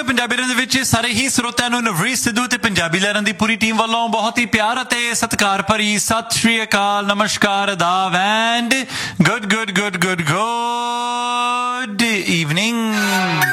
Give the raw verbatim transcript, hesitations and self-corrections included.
ਪੰਜਾਬੀ ਲਹਿਰਾਂ ਦੇ ਵਿੱਚ ਸਾਰੇ ਹੀ ਸਰੋਤਿਆਂ ਨੂੰ ਨਵਰੀਤ ਸਿੱਧੂ ਤੇ ਪੰਜਾਬੀ ਲਹਿਰਾਂ ਦੀ ਪੂਰੀ ਟੀਮ ਵੱਲੋਂ ਬਹੁਤ ਹੀ ਪਿਆਰ ਅਤੇ ਸਤਿਕਾਰ ਭਰੀ ਸਤਿ ਸ਼੍ਰੀ ਅਕਾਲ, ਨਮਸਕਾਰ, ਆਦਾਬ and good good good good good evening.